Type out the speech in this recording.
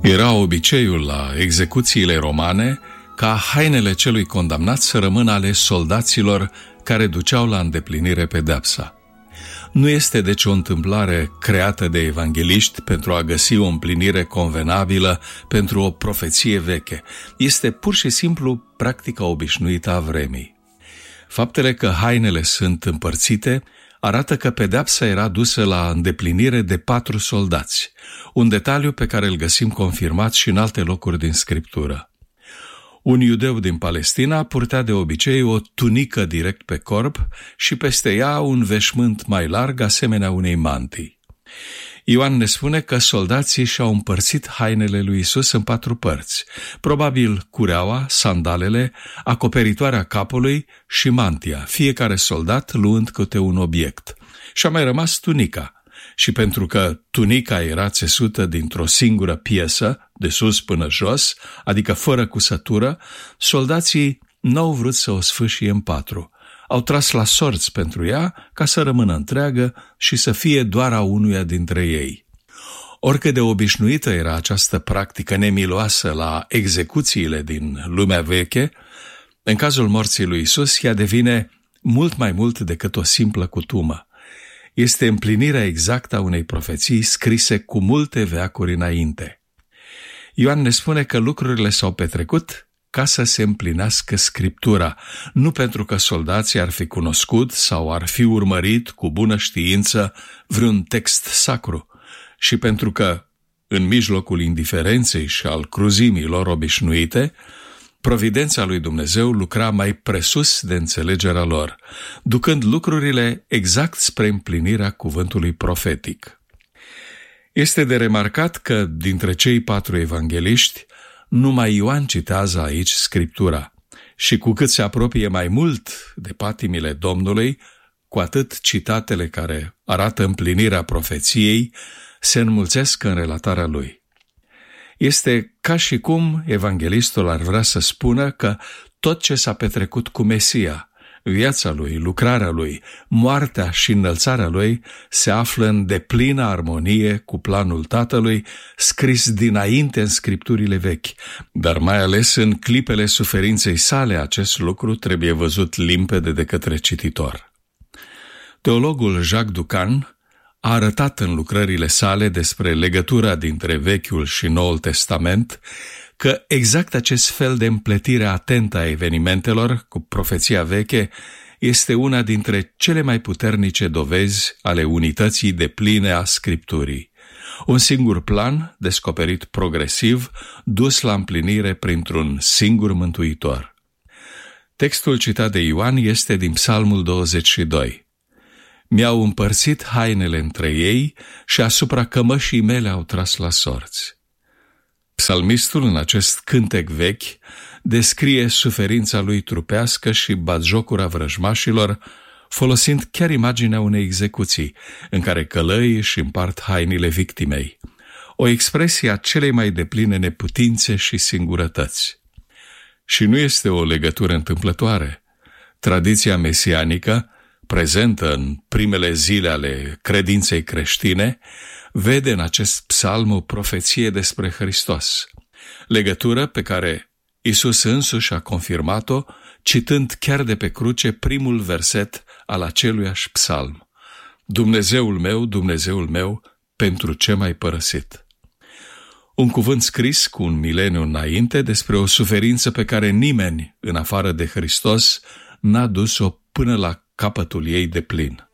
Era obiceiul la execuțiile romane ca hainele celui condamnat să rămână ale soldaților care duceau la îndeplinire pedeapsa. Nu este deci o întâmplare creată de evangheliști pentru a găsi o împlinire convenabilă pentru o profeție veche. Este pur și simplu practica obișnuită a vremii. Faptele că hainele sunt împărțite arată că pedeapsa era dusă la îndeplinire de 4 soldați, un detaliu pe care îl găsim confirmat și în alte locuri din Scriptură. Un iudeu din Palestina purta de obicei o tunică direct pe corp și peste ea un veșmânt mai larg asemenea unei mantii. Ioan ne spune că soldații și-au împărțit hainele lui Isus în 4 părți, probabil cureaua, sandalele, acoperitoarea capului și mantia, fiecare soldat luând câte un obiect. Și-a mai rămas tunica. Și pentru că tunica era țesută dintr-o singură piesă, de sus până jos, adică fără cusătură, soldații n-au vrut să o sfâșie în 4. Au tras la sorți pentru ea ca să rămână întreagă și să fie doar a unuia dintre ei. Oricât de obișnuită era această practică nemiloasă la execuțiile din lumea veche, în cazul morții lui Isus ea devine mult mai mult decât o simplă cutumă. Este împlinirea exactă a unei profeții scrise cu multe veacuri înainte. Ioan ne spune că lucrurile s-au petrecut ca să se împlinească Scriptura, nu pentru că soldații ar fi cunoscut sau ar fi urmărit cu bună știință vreun text sacru, și pentru că, în mijlocul indiferenței și al cruzimii lor obișnuite, providența lui Dumnezeu lucra mai presus de înțelegerea lor, ducând lucrurile exact spre împlinirea cuvântului profetic. Este de remarcat că, dintre cei 4 evangheliști, numai Ioan citează aici Scriptura și cu cât se apropie mai mult de patimile Domnului, cu atât citatele care arată împlinirea profeției se înmulțesc în relatarea lui. Este ca și cum evanghelistul ar vrea să spună că tot ce s-a petrecut cu Mesia, viața lui, lucrarea lui, moartea și înălțarea lui, se află în deplină armonie cu planul Tatălui, scris dinainte în Scripturile vechi, dar mai ales în clipele suferinței sale acest lucru trebuie văzut limpede de către cititor. Teologul Jacques Ducan a arătat în lucrările sale despre legătura dintre Vechiul și Noul Testament că exact acest fel de împletire atentă a evenimentelor cu profeția veche este una dintre cele mai puternice dovezi ale unității depline a Scripturii. Un singur plan, descoperit progresiv, dus la împlinire printr-un singur mântuitor. Textul citat de Ioan este din Psalmul 22. Mi-au împărțit hainele între ei și asupra cămășii mele au tras la sorți. Psalmistul, în acest cântec vechi, descrie suferința lui trupească și batjocura vrăjmașilor, folosind chiar imaginea unei execuții, în care călăii își împart hainile victimei, o expresie a celei mai depline neputințe și singurătăți. Și nu este o legătură întâmplătoare. Tradiția mesianică, prezentă în primele zile ale credinței creștine, vede în acest psalm o profeție despre Hristos, legătură pe care Isus însuși a confirmat-o, citând chiar de pe cruce primul verset al aceluiași psalm: Dumnezeul meu, pentru ce m-ai părăsit? Un cuvânt scris cu un mileniu înainte despre o suferință pe care nimeni, în afară de Hristos, n-a dus-o până la capătul ei deplin.